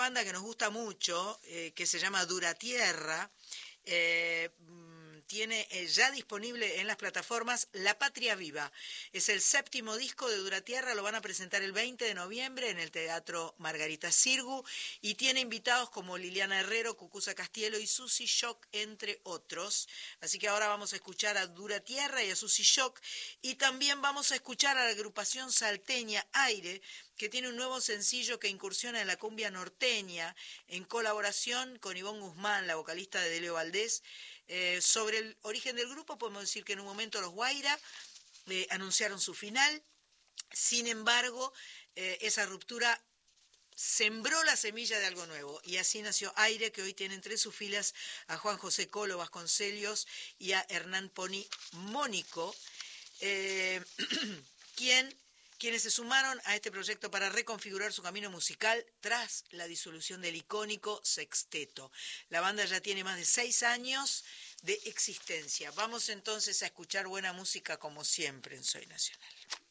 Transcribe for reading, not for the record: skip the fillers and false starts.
banda que nos gusta mucho, que se llama Dura Tierra. Tiene ya disponible en las plataformas La Patria Viva. Es el 7º disco de Dura Tierra, lo van a presentar el 20 de noviembre en el Teatro Margarita Sirgu y tiene invitados como Liliana Herrero, Cucuza Castielo y Susi Shock, entre otros. Así que ahora vamos a escuchar a Dura Tierra y a Susi Shock y también vamos a escuchar a la agrupación salteña Aire, que tiene un nuevo sencillo que incursiona en la cumbia norteña en colaboración con Ivonne Guzmán, la vocalista de Delio Valdés. Sobre el origen del grupo podemos decir que en un momento los Guaira anunciaron su final. Sin embargo, esa ruptura sembró la semilla de algo nuevo y así nació Aire, que hoy tiene entre sus filas a Juan José Colo Vasconcelos y a Hernán Poni Mónico, quienes se sumaron a este proyecto para reconfigurar su camino musical tras la disolución del icónico sexteto. La banda ya tiene más de 6 años de existencia. Vamos entonces a escuchar buena música como siempre en Soy Nacional.